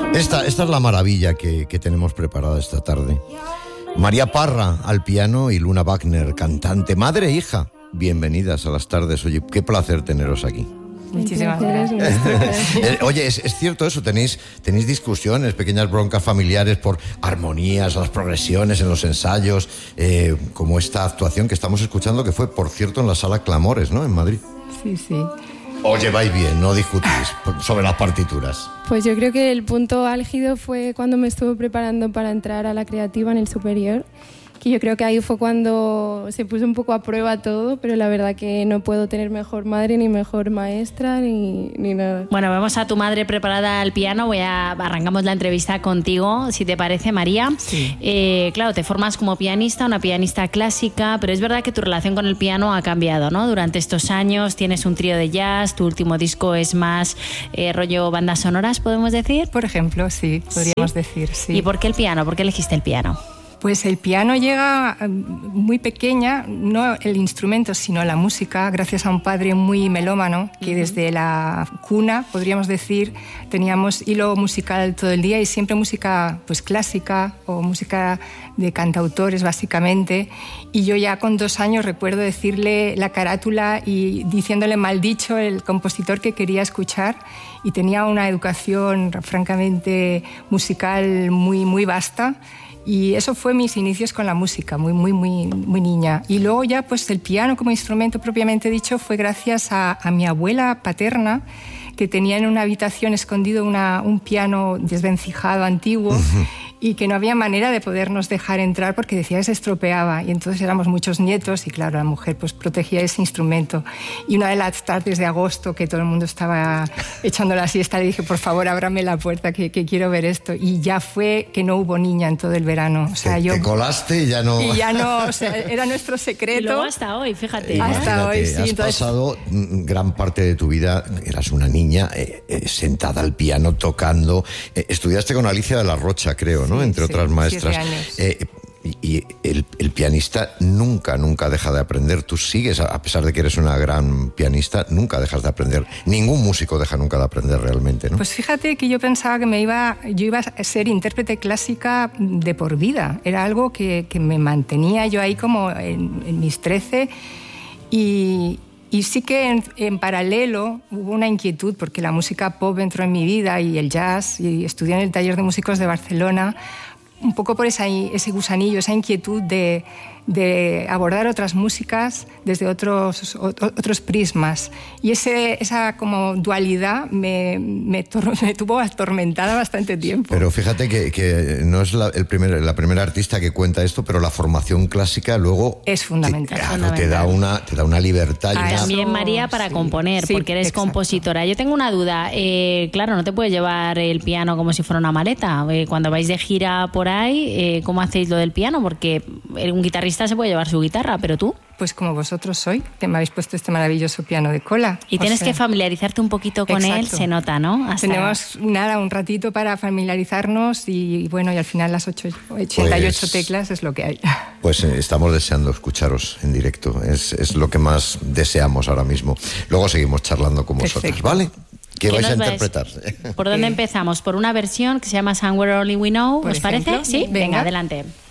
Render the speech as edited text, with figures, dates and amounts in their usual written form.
Esta es la maravilla que tenemos preparada esta tarde. María Parra al piano y Luna Wagner, cantante, madre e hija. Bienvenidas a las tardes. Oye, qué placer teneros aquí. Muchísimas gracias. Oye, ¿es cierto eso? ¿Tenéis discusiones, pequeñas broncas familiares por armonías, las progresiones en los ensayos, como esta actuación que estamos escuchando, que fue, por cierto, en la Sala Clamores, ¿no?, en Madrid? Sí, sí. ¿Os lleváis bien, no discutís sobre las partituras? Pues yo creo que el punto álgido fue cuando me estuve preparando para entrar a la creativa en el superior, que yo creo que ahí fue cuando se puso un poco a prueba todo, pero la verdad que no puedo tener mejor madre, ni mejor maestra, ni nada. Bueno, vemos a tu madre preparada al piano. Arrancamos la entrevista contigo, si te parece, María. Sí. Claro, te formas como pianista, una pianista clásica, pero es verdad que tu relación con el piano ha cambiado, ¿no? Durante estos años tienes un trío de jazz, tu último disco es más rollo bandas sonoras, ¿podemos decir? Por ejemplo, sí, podríamos decir, sí. ¿Y por qué el piano? ¿Por qué elegiste el piano? Pues el piano llega muy pequeña, no el instrumento, sino la música, gracias a un padre muy melómano, que desde la cuna, podríamos decir, teníamos hilo musical todo el día y siempre música pues clásica o música de cantautores, básicamente. Y yo ya con 2 años recuerdo decirle la carátula y diciéndole mal dicho el compositor que quería escuchar, y tenía una educación francamente musical muy, muy vasta. Y eso fue mis inicios con la música, muy niña. Y luego ya pues el piano como instrumento propiamente dicho fue gracias a mi abuela paterna, que tenía en una habitación escondido un piano desvencijado antiguo y que no había manera de podernos dejar entrar porque decía que se estropeaba. Y entonces éramos muchos nietos y claro, la mujer pues protegía ese instrumento. Y una de las tardes de agosto que todo el mundo estaba echando la siesta, le dije, por favor, ábrame la puerta que quiero ver esto. Y ya fue que no hubo niña en todo el verano. O sea, te colaste y ya no... Y ya no, o sea, era nuestro secreto. Y luego hasta hoy, fíjate. Hasta hoy, sí. Has pasado gran parte de tu vida, eras una niña sentada al piano, tocando. Estudiaste con Alicia de la Rocha, creo, ¿no? Entre otras maestras. 7 años. Y el pianista nunca deja de aprender. Tú sigues, a pesar de que eres una gran pianista, nunca dejas de aprender. Ningún músico deja nunca de aprender realmente, ¿no? Pues fíjate que yo pensaba que yo iba a ser intérprete clásica de por vida. Era algo que me mantenía yo ahí como en mis 13 y sí que en paralelo hubo una inquietud porque la música pop entró en mi vida y el jazz, y estudié en el Taller de Músicos de Barcelona, un poco por ese gusanillo, esa inquietud de abordar otras músicas desde otros prismas. Y esa como dualidad me tuvo atormentada bastante tiempo. Pero fíjate que no es la primera artista que cuenta esto, pero la formación clásica luego... Es fundamental. Claro, te da una libertad. Y también, María, para componer, sí, porque eres exacto. compositora. Yo tengo una duda. Claro, no te puedes llevar el piano como si fuera una maleta. Cuando vais de gira por ahí, ¿cómo hacéis lo del piano? Porque un guitarrista se puede llevar su guitarra, pero tú... Pues como vosotros hoy, que me habéis puesto este maravilloso piano de cola. Y tienes que familiarizarte un poquito con él, se nota, ¿no? Tenemos un ratito para familiarizarnos y bueno, y al final las 88 teclas es lo que hay. Pues estamos deseando escucharos en directo, es lo que más deseamos ahora mismo. Luego seguimos charlando con vosotros, perfecto. ¿vale? ¿Qué vais a interpretar? ¿Por dónde empezamos? Por una versión que se llama Somewhere Only We Know, ¿os parece? Ejemplo, Sí, venga, adelante.